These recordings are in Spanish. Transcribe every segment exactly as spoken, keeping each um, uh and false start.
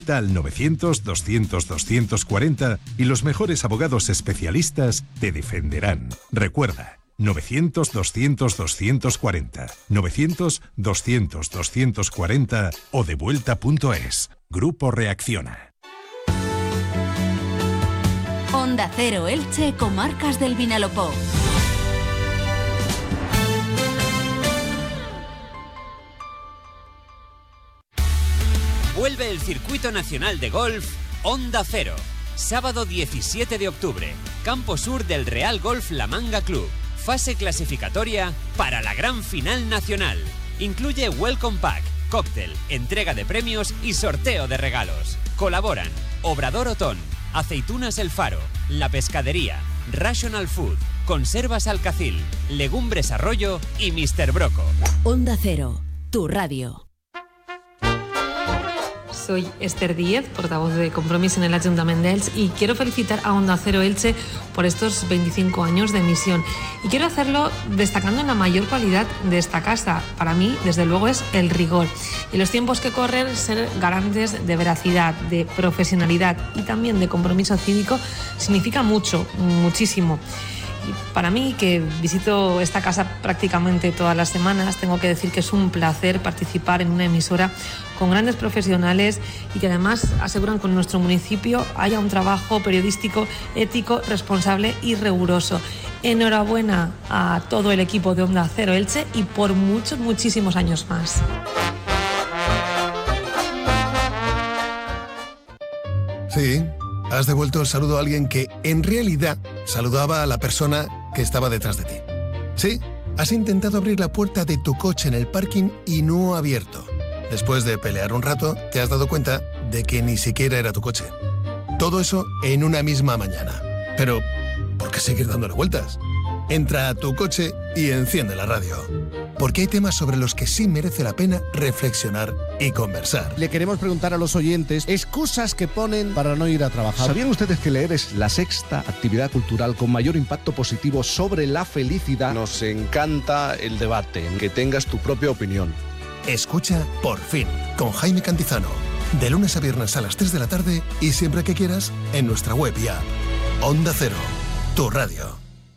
Al novecientos, doscientos, doscientos cuarenta y los mejores abogados especialistas te defenderán. Recuerda, novecientos, doscientos, doscientos cuarenta, novecientos, doscientos, doscientos cuarenta o devuelta.es. Grupo Reacciona. Onda Cero Elche, Comarcas del Vinalopó. Vuelve el Circuito Nacional de Golf Onda Cero. Sábado diecisiete de octubre, Campo Sur del Real Golf La Manga Club. Fase clasificatoria para la gran final nacional. Incluye Welcome Pack, cóctel, entrega de premios y sorteo de regalos. Colaboran Obrador Otón, Aceitunas El Faro, La Pescadería, Rational Food, Conservas Alcacil, Legumbres Arroyo y mister Broco. Onda Cero, tu radio. Soy Esther Díez, portavoz de Compromís en el Ayuntamiento de Elche, y quiero felicitar a Onda Cero Elche por estos veinticinco años de emisión. Y quiero hacerlo destacando en la mayor cualidad de esta casa. Para mí, desde luego, es el rigor. Y los tiempos que corren, ser garantes de veracidad, de profesionalidad y también de compromiso cívico significa mucho, muchísimo. Y para mí, que visito esta casa prácticamente todas las semanas, tengo que decir que es un placer participar en una emisora con grandes profesionales y que además aseguran que en nuestro municipio haya un trabajo periodístico ético, responsable y riguroso. Enhorabuena a todo el equipo de Onda Cero Elche y por muchos, muchísimos años más. Sí, has devuelto el saludo a alguien que en realidad saludaba a la persona que estaba detrás de ti. Sí, has intentado abrir la puerta de tu coche en el parking y no ha abierto. Después de pelear un rato, te has dado cuenta de que ni siquiera era tu coche. Todo eso en una misma mañana. Pero, ¿por qué seguir dándole vueltas? Entra a tu coche y enciende la radio. Porque hay temas sobre los que sí merece la pena reflexionar y conversar. Le queremos preguntar a los oyentes excusas que ponen para no ir a trabajar. ¿Sabían ustedes que leer es la sexta actividad cultural con mayor impacto positivo sobre la felicidad? Nos encanta el debate, que tengas tu propia opinión. Escucha Por Fin, con Jaime Cantizano. De lunes a viernes a las tres de la tarde y siempre que quieras en nuestra web y app. Onda Cero, tu radio.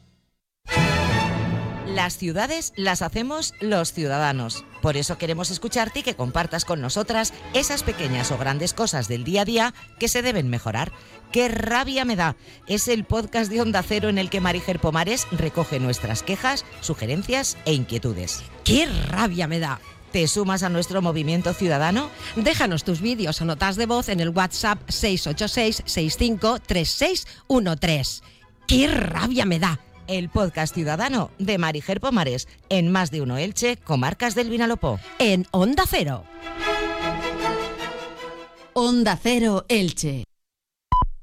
Las ciudades las hacemos los ciudadanos. Por eso queremos escucharte y que compartas con nosotras esas pequeñas o grandes cosas del día a día que se deben mejorar. ¡Qué rabia me da! Es el podcast de Onda Cero en el que Marijer Pomares recoge nuestras quejas, sugerencias e inquietudes. ¡Qué rabia me da! ¿Te sumas a nuestro movimiento ciudadano? Déjanos tus vídeos o notas de voz en el WhatsApp seis ocho seis, seis cinco tres seis uno tres. ¡Qué rabia me da! El podcast ciudadano de Marijer Pomares, en Más de Uno Elche, Comarcas del Vinalopó. En Onda Cero. Onda Cero Elche.